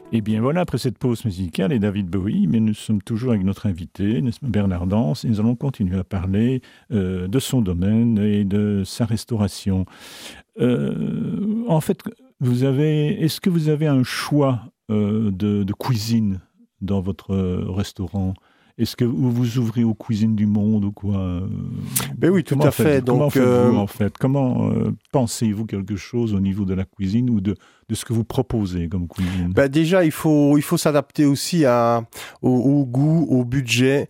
Et bien voilà, après cette pause musicale et David Bowie, mais nous sommes toujours avec notre invité, n'est-ce pas, Bernard Dance, et nous allons continuer à parler de son domaine et de sa restauration. En fait, est-ce que vous avez un choix de cuisine dans votre restaurant? Est-ce que vous ouvrez aux cuisines du monde ou quoi? Ben oui, tout à fait. Comment Donc, faites-vous en fait? Comment pensez-vous quelque chose au niveau de la cuisine ou de ce que vous proposez comme cuisine? ben déjà, il faut s'adapter aussi au goût, au budget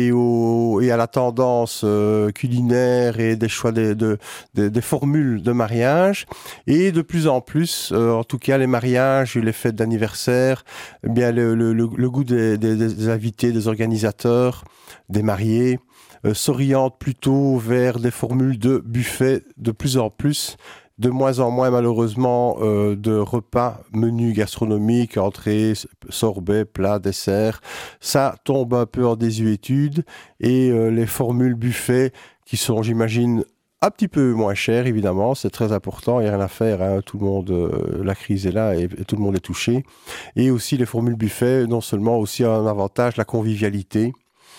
et à la tendance culinaire et des choix des formules de mariage. Et de plus en plus, en tout cas, les mariages, les fêtes d'anniversaire, eh bien, le goût des invités, des organisateurs, des mariés, s'oriente plutôt vers des formules de buffet de plus en plus, de moins en moins malheureusement de repas, menus gastronomiques, entrées, sorbets, plats, desserts. Ça tombe un peu en désuétude et les formules buffet qui sont, j'imagine, un petit peu moins chères, évidemment, c'est très important, il n'y a rien à faire, hein, tout le monde, la crise est là et tout le monde est touché. Et aussi les formules buffet, non seulement aussi un avantage, la convivialité.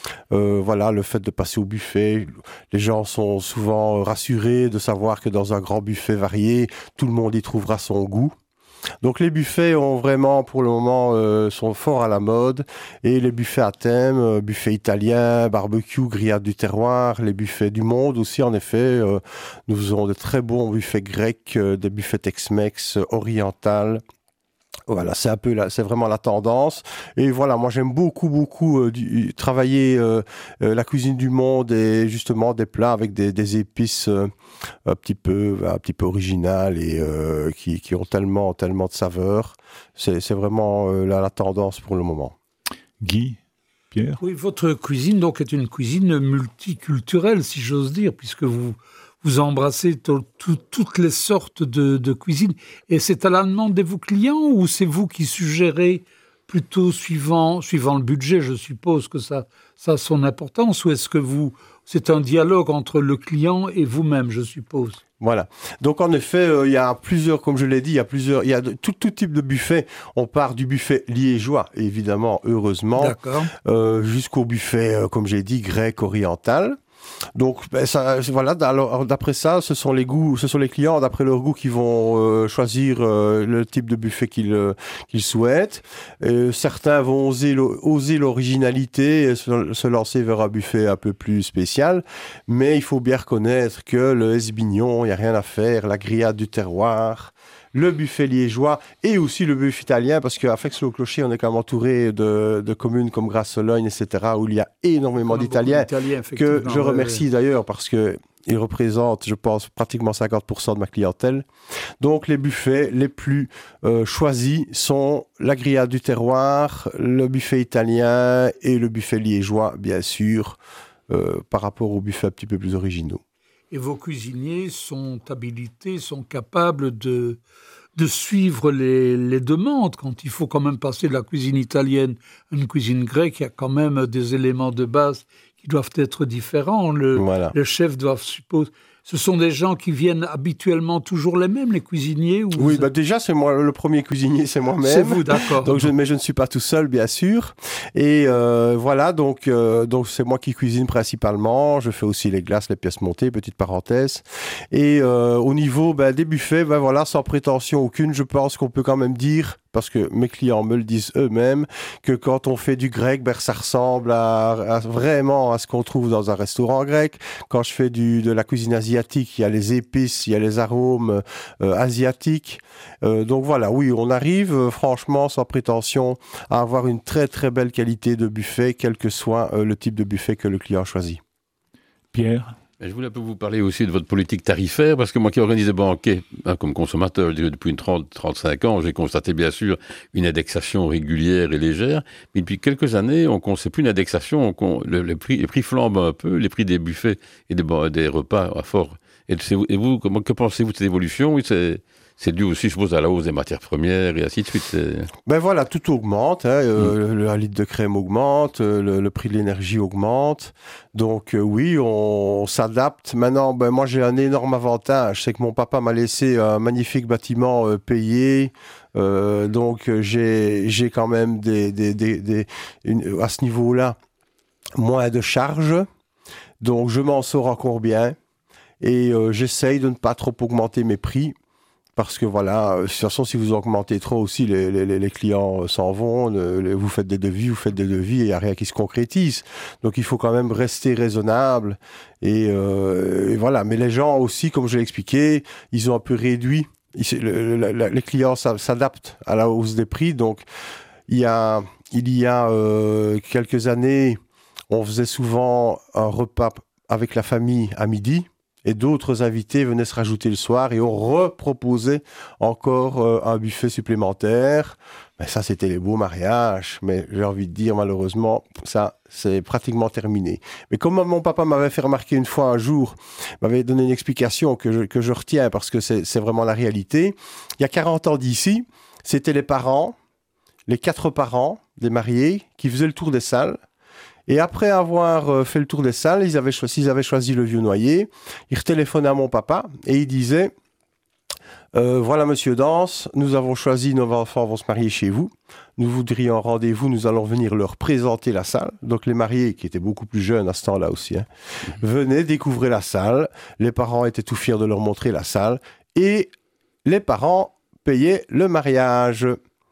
Voilà, le fait de passer au buffet, les gens sont souvent rassurés de savoir que dans un grand buffet varié, tout le monde y trouvera son goût. Donc les buffets ont vraiment, pour le moment, sont forts à la mode. Et les buffets à thème, buffet italien, barbecue, grillade du terroir, les buffets du monde aussi, en effet. Nous faisons de très bons buffets grecs, des buffets Tex-Mex, oriental. Voilà, c'est vraiment la tendance. Et voilà, moi j'aime beaucoup travailler la cuisine du monde et justement des plats avec des épices un petit peu originales et qui ont tellement de saveurs. C'est vraiment la tendance pour le moment. Guy, Pierre? Oui, votre cuisine donc est une cuisine multiculturelle, si j'ose dire, puisque vous embrassez toutes les sortes de cuisine. Et c'est à la demande de vos clients ou c'est vous qui suggérez plutôt suivant le budget, je suppose que ça a son importance, ou est-ce que c'est un dialogue entre le client et vous-même, je suppose? Voilà. Donc en effet, il y a plusieurs, comme je l'ai dit, il y a tout type de buffet. On part du buffet liégeois, évidemment, heureusement, jusqu'au buffet, comme j'ai dit, grec, oriental. Donc, voilà. Alors, d'après ça, ce sont les clients, d'après leur goût, qui vont choisir le type de buffet qu'ils souhaitent. Certains vont oser l'originalité et se lancer vers un buffet un peu plus spécial. Mais il faut bien reconnaître que le esbignon, il n'y a rien à faire. La grillade du terroir, le buffet liégeois et aussi le buffet italien, parce qu'à Fex-le-Clocher, on est quand même entouré de communes comme Grasse-Sologne, etc., où il y a énormément d'Italiens, que je remercie d'ailleurs, parce qu'ils représentent, je pense, pratiquement 50% de ma clientèle. Donc, les buffets les plus choisis sont la grillade du terroir, le buffet italien et le buffet liégeois, bien sûr, par rapport aux buffets un petit peu plus originaux. Et vos cuisiniers sont habilités, sont capables de suivre les demandes. Quand il faut quand même passer de la cuisine italienne à une cuisine grecque, il y a quand même des éléments de base qui doivent être différents. Voilà. Le chef doit supposer... Ce sont des gens qui viennent habituellement toujours les mêmes, les cuisiniers? Oui, déjà, c'est moi, le premier cuisinier, c'est moi-même. C'est vous, d'accord. Mais je ne suis pas tout seul, bien sûr. Et voilà, donc c'est moi qui cuisine principalement. Je fais aussi les glaces, les pièces montées, petite parenthèse. Et au niveau des buffets, voilà, sans prétention aucune, je pense qu'on peut quand même dire, parce que mes clients me le disent eux-mêmes, que quand on fait du grec, ça ressemble vraiment à ce qu'on trouve dans un restaurant grec. Quand je fais de la cuisine asiatique, il y a les épices, il y a les arômes asiatiques. Donc voilà, oui, on arrive franchement, sans prétention, à avoir une très très belle qualité de buffet, quel que soit le type de buffet que le client choisit. Pierre? Je voulais un peu vous parler aussi de votre politique tarifaire, parce que moi qui organise des banquets, comme consommateur, je dirais depuis 30-35 ans, j'ai constaté bien sûr une indexation régulière et légère, mais depuis quelques années, on ne constate plus une indexation, les prix flambent un peu, les prix des buffets et des repas à fort. Et vous, que pensez-vous de cette évolution? Oui, c'est dû aussi, je suppose, à la hausse des matières premières et ainsi de suite. Voilà, tout augmente. Le litre de crème augmente, le prix de l'énergie augmente. Donc oui, on s'adapte. Maintenant, moi j'ai un énorme avantage, c'est que mon papa m'a laissé un magnifique bâtiment payé, Donc j'ai quand même à ce niveau-là moins de charges. Donc je m'en sors encore bien et j'essaye de ne pas trop augmenter mes prix. Parce que voilà, de toute façon, si vous augmentez trop aussi, les clients s'en vont, vous faites des devis et il n'y a rien qui se concrétise. Donc il faut quand même rester raisonnable. Et voilà, mais les gens aussi, comme je l'ai expliqué, ils ont un peu réduit. Les clients s'adaptent à la hausse des prix. Donc il y a quelques années, on faisait souvent un repas avec la famille à midi. Et d'autres invités venaient se rajouter le soir et on reproposait encore un buffet supplémentaire. Mais ça, c'était les beaux mariages. Mais j'ai envie de dire, malheureusement, ça, c'est pratiquement terminé. Mais comme mon papa m'avait fait remarquer une fois un jour, m'avait donné une explication que je retiens parce que c'est vraiment la réalité. Il y a 40 ans d'ici, c'était les 4 parents des mariés qui faisaient le tour des salles. Et après avoir fait le tour des salles, s'ils avaient choisi le vieux noyer, ils retéléphonaient à mon papa et ils disaient voilà monsieur Danse, nous avons choisi, nos enfants vont se marier chez vous. Nous voudrions un rendez-vous, nous allons venir leur présenter la salle. Donc les mariés, qui étaient beaucoup plus jeunes à ce temps-là aussi, venaient découvrir la salle. Les parents étaient tout fiers de leur montrer la salle. Et les parents payaient le mariage.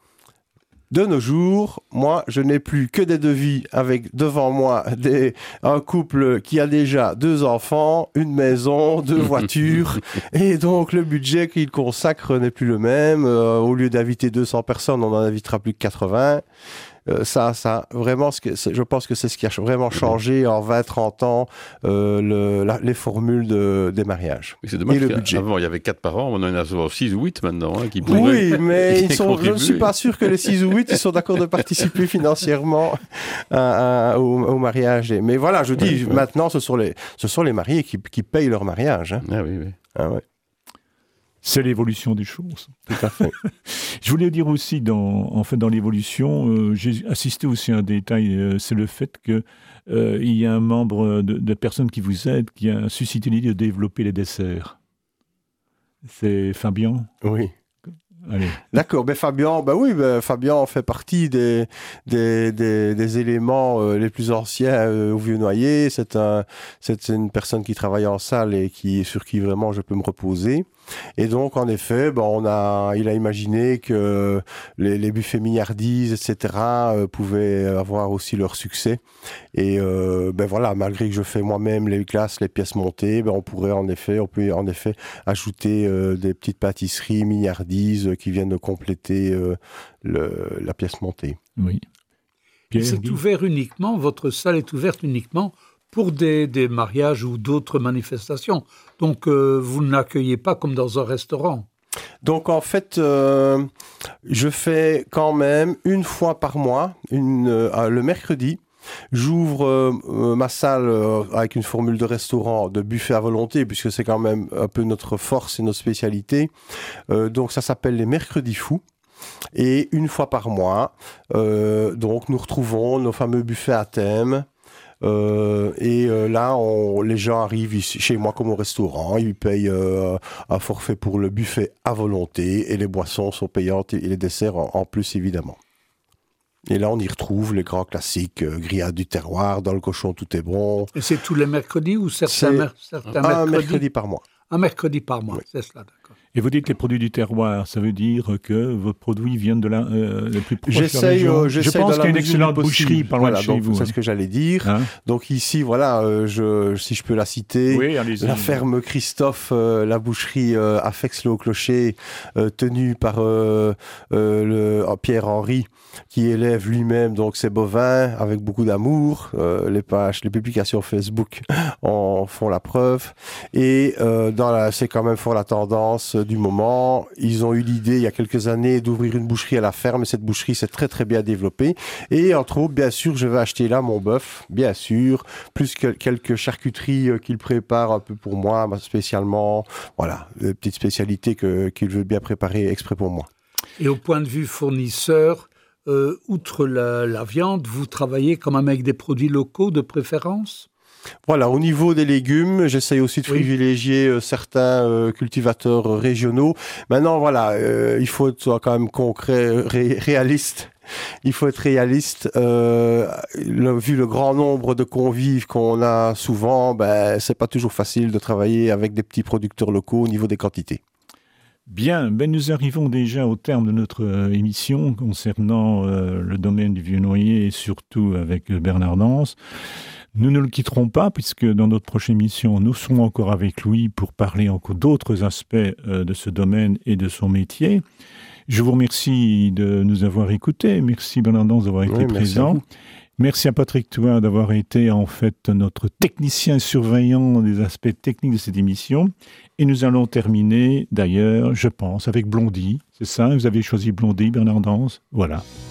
De nos jours, moi, je n'ai plus que des devis avec devant moi un couple qui a déjà 2 enfants, une maison, 2 voitures. Et donc, le budget qu'il consacre n'est plus le même. Au lieu d'inviter 200 personnes, on en invitera plus que 80. Vraiment, je pense que c'est ce qui a vraiment changé en 20-30 ans les formules des mariages. Mais c'est dommage et le budget. Avant, il y avait 4 parents, on en a 6 ou 8 maintenant. Qui oui, mais je ne suis pas sûr que les 6 ou 8 ils sont d'accord de participer financièrement au mariage. Mais voilà, je dis, maintenant, ce sont les mariés qui payent leur mariage. Hein. Ah oui. Ah ouais. C'est l'évolution des choses. Tout à fait. Je voulais dire aussi, dans l'évolution, j'ai assisté aussi à un détail, c'est le fait qu'il y a un membre de personnes qui vous aide, qui a suscité l'idée de développer les desserts. C'est Fabien. Oui. Allez. D'accord, Fabien fait partie des éléments les plus anciens au Vieux Noyer. C'est une personne qui travaille en salle et sur qui vraiment je peux me reposer. Et donc, en effet, il a imaginé que les buffets milliardises, etc., pouvaient avoir aussi leur succès. Et malgré que je fais moi-même les glaces, les pièces montées, on peut en effet ajouter des petites pâtisseries milliardises qui viennent de compléter la pièce montée. Oui. Votre salle est ouverte uniquement pour des mariages ou d'autres manifestations. Donc, vous n'accueillez pas comme dans un restaurant. Donc, en fait, je fais quand même une fois par mois, le mercredi, j'ouvre ma salle avec une formule de restaurant, de buffet à volonté, puisque c'est quand même un peu notre force et notre spécialité. Donc, ça s'appelle les mercredis fous. Et une fois par mois, donc, nous retrouvons nos fameux buffets à thème. Là, les gens arrivent chez moi comme au restaurant, ils payent un forfait pour le buffet à volonté et les boissons sont payantes et les desserts en plus évidemment. Et là, on y retrouve les grands classiques, grillades du terroir, dans le cochon tout est bon. Et c'est tous les mercredis ou certains mercredis? Un mercredi par mois. Un mercredi par mois, oui. C'est cela, d'accord. Et vous dites les produits du terroir, ça veut dire que vos produits viennent de le plus proche de la région. Je pense qu'il y a une excellente boucherie par loin de chez vous. C'est ce que j'allais dire. Hein? Donc ici, si je peux la citer, oui, la ferme Christophe, la boucherie à Fex-le-Haut-Clocher, tenue par Pierre-Henri, qui élève lui-même donc ses bovins avec beaucoup d'amour. Les publications Facebook en font la preuve. Et c'est quand même fort la tendance du moment. Ils ont eu l'idée il y a quelques années d'ouvrir une boucherie à la ferme et cette boucherie s'est très très bien développée. Et entre autres, bien sûr, je vais acheter là mon bœuf, bien sûr, plus que quelques charcuteries qu'il prépare un peu pour moi, spécialement. Voilà, une petite spécialité qu'il veut bien préparer exprès pour moi. Et au point de vue fournisseur, outre la viande, vous travaillez quand même avec des produits locaux de préférence ? Voilà, au niveau des légumes, j'essaye aussi de privilégier certains cultivateurs régionaux. Maintenant, voilà, il faut être quand même concret, réaliste. Il faut être réaliste. Vu le grand nombre de convives qu'on a souvent, c'est pas toujours facile de travailler avec des petits producteurs locaux au niveau des quantités. Bien, nous arrivons déjà au terme de notre émission concernant le domaine du Vieux-Noyer et surtout avec Bernard Dance. Nous ne le quitterons pas puisque dans notre prochaine émission, nous serons encore avec Louis pour parler encore d'autres aspects de ce domaine et de son métier. Je vous remercie de nous avoir écoutés. Merci Bernard Dance d'avoir été présent. Merci à Patrick Touin d'avoir été en fait notre technicien surveillant des aspects techniques de cette émission. Et nous allons terminer d'ailleurs, je pense, avec Blondie. C'est ça, vous avez choisi Blondie, Bernard Dance. Voilà.